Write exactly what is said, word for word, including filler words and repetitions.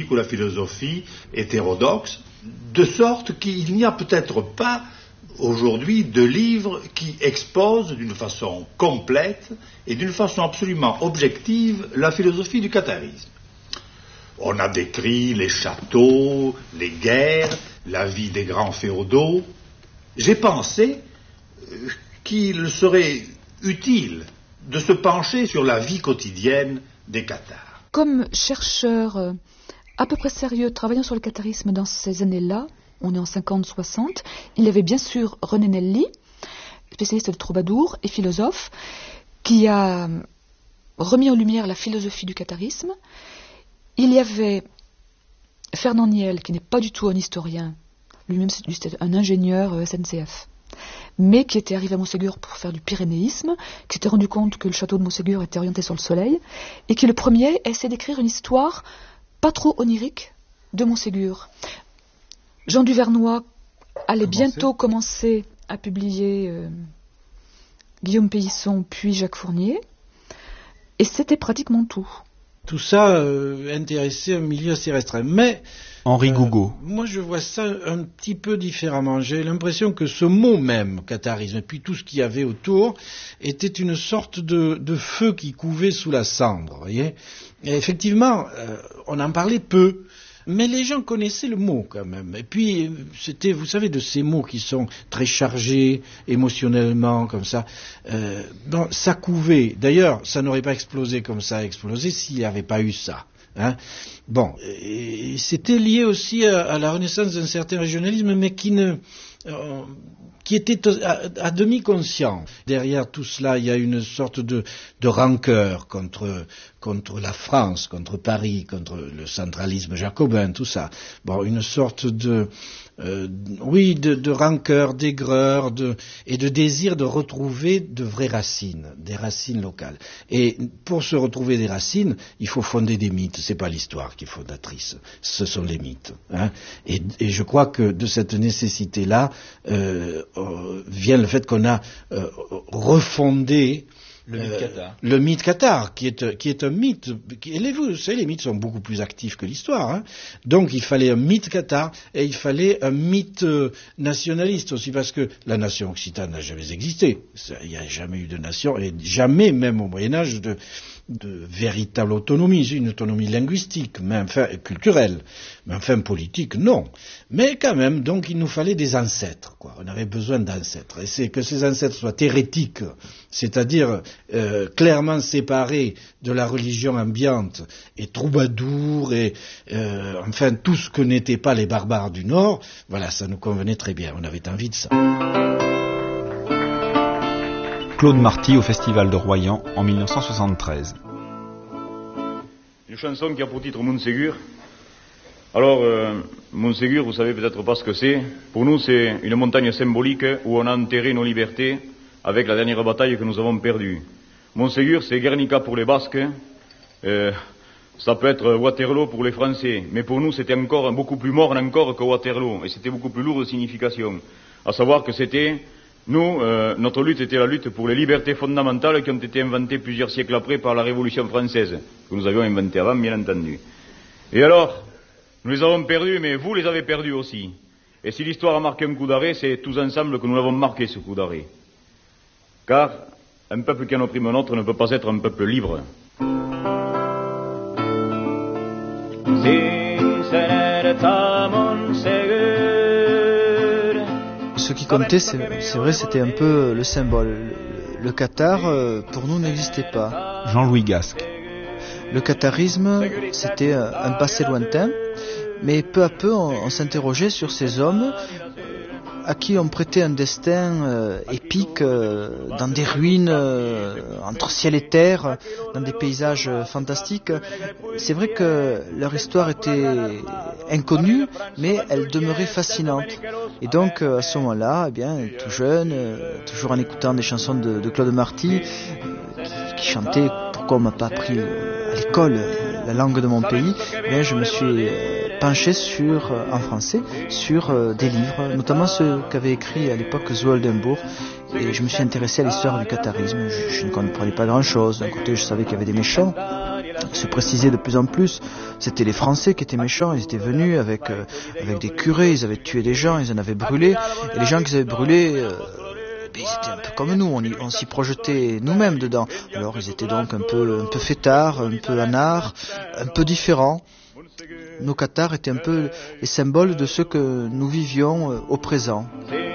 ou la philosophie hétérodoxe, de sorte qu'il n'y a peut-être pas aujourd'hui de livre qui expose d'une façon complète et d'une façon absolument objective la philosophie du catharisme. On a décrit les châteaux, les guerres, la vie des grands féodaux. J'ai pensé qu'il serait utile de se pencher sur la vie quotidienne des cathares. Comme chercheur euh, à peu près sérieux travaillant sur le catharisme dans ces années-là, on est en cinquante soixante, il y avait bien sûr René Nelly, spécialiste de troubadour et philosophe, qui a remis en lumière la philosophie du catharisme. Il y avait Fernand Niel, qui n'est pas du tout un historien, lui-même c'était un ingénieur S N C F, mais qui était arrivé à Montségur pour faire du pyrénéisme, qui s'était rendu compte que le château de Montségur était orienté sur le soleil, et qui le premier essaie d'écrire une histoire pas trop onirique de Montségur. Jean Duvernois allait commencer. bientôt commencer à publier euh, Guillaume Pélisson puis Jacques Fournier, et c'était pratiquement tout. Tout ça euh, intéressait un milieu assez restreint. Mais Henri euh, Gougaud. Moi, je vois ça un petit peu différemment. J'ai l'impression que ce mot même, catharisme, et puis tout ce qu'il y avait autour, était une sorte de, de feu qui couvait sous la cendre. Vous voyez ? Et effectivement, euh, on en parlait peu. Mais les gens connaissaient le mot quand même. Et puis, c'était, vous savez, de ces mots qui sont très chargés émotionnellement, comme ça. Euh, bon, ça couvait. D'ailleurs, ça n'aurait pas explosé comme ça a explosé s'il n'y avait pas eu ça. Hein. Bon, et c'était lié aussi à, à la renaissance d'un certain régionalisme, mais qui ne... Euh, qui était à, à demi conscient. Derrière tout cela, il y a une sorte de, de rancœur contre, contre la France, contre Paris, contre le centralisme jacobin, tout ça. Bon, une sorte de, euh, oui, de, de rancœur, d'aigreur, de, et de désir de retrouver de vraies racines, des racines locales. Et pour se retrouver des racines, il faut fonder des mythes. C'est pas l'histoire qui est fondatrice, ce sont les mythes. Hein. Et, et je crois que de cette nécessité-là, euh, Euh, vient le fait qu'on a euh, refondé le mythe cathare, euh, le mythe cathare qui est, qui est un mythe. Qui, les, vous savez, les mythes sont beaucoup plus actifs que l'histoire. Hein. Donc il fallait un mythe cathare et il fallait un mythe euh, nationaliste aussi, parce que la nation occitane n'a jamais existé. Il n'y a jamais eu de nation, et jamais, même au Moyen-Âge, de, de véritable autonomie, une autonomie linguistique, mais enfin culturelle, mais enfin politique, non. Mais quand même, donc il nous fallait des ancêtres, quoi. On avait besoin d'ancêtres. Et c'est que ces ancêtres soient hérétiques, c'est-à-dire euh, clairement séparés de la religion ambiante, et troubadours, et euh, enfin tout ce que n'étaient pas les barbares du Nord, voilà, ça nous convenait très bien, on avait envie de ça. Claude Marty au Festival de Royan en mille neuf cent soixante-treize. Une chanson qui a pour titre Montségur. Alors, euh, Montségur, vous savez peut-être pas ce que c'est. Pour nous, c'est une montagne symbolique où on a enterré nos libertés avec la dernière bataille que nous avons perdue. Montségur, c'est Guernica pour les Basques. Euh, ça peut être Waterloo pour les Français. Mais pour nous, c'était encore beaucoup plus morne encore que Waterloo. Et c'était beaucoup plus lourd de signification. À savoir que c'était... Nous, euh, notre lutte était la lutte pour les libertés fondamentales qui ont été inventées plusieurs siècles après par la Révolution française, que nous avions inventée avant, bien entendu. Et alors, nous les avons perdus, mais vous les avez perdus aussi. Et si l'histoire a marqué un coup d'arrêt, c'est tous ensemble que nous l'avons marqué, ce coup d'arrêt. Car un peuple qui en opprime un autre ne peut pas être un peuple libre. Ce qui comptait, c'est, c'est vrai, c'était un peu le symbole. Le, le cathare, euh, pour nous, n'existait pas. Jean-Louis Gasque. Le catharisme, c'était un passé lointain, mais peu à peu, on, on s'interrogeait sur ces hommes à qui on prêtait un destin euh, épique euh, dans des ruines euh, entre ciel et terre, dans des paysages euh, fantastiques. C'est vrai que leur histoire était inconnue, mais elle demeurait fascinante. Et donc euh, à ce moment-là, eh bien, tout jeune, euh, toujours en écoutant des chansons de, de Claude Marty, euh, qui, qui chantait « Pourquoi on m'a pas appris à l'école la langue de mon pays », eh bien, je me suis euh, penché sur, euh, en français sur euh, des livres, notamment ceux qu'avait écrit à l'époque Zoe Oldenbourg, et je me suis intéressé à l'histoire du catharisme. Je, je ne comprenais pas grand-chose. D'un côté, je savais qu'il y avait des méchants, se précisait de plus en plus. C'était les Français qui étaient méchants, ils étaient venus avec, euh, avec des curés, ils avaient tué des gens, ils en avaient brûlé, et les gens qu'ils avaient brûlés, euh, ils étaient un peu comme nous, on, y, on s'y projetait nous-mêmes dedans. Alors ils étaient donc un peu, un peu fêtards, un peu anards, un peu différents. Nos cathares étaient un peu les symboles de ce que nous vivions euh, au présent.